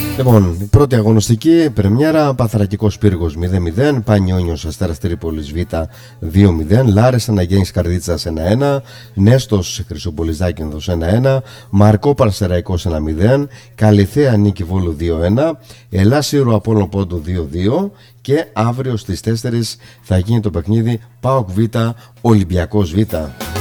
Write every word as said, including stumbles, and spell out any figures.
Λοιπόν, η πρώτη αγωνιστική πρεμιέρα, Παθρακικός Πύργος μηδέν μηδέν, Πανιόνιος Αστέρας Τρίπολης Β δύο μηδέν, Λάρες Αναγέννης Καρδίτσας ένα ένα, Νέστος Χρυσοπολιζάκινδος ένα ένα, Μαρκό Παρσεραϊκός ένα μηδέν, Καλυθέα Νίκη Βόλου δύο ένα, Ελάσιρο Απόλλων Πόντου δύο δύο και αύριο στις τέσσερις θα γίνει το παιχνίδι ΠΑΟΚ Β Ολυμπιακός Β.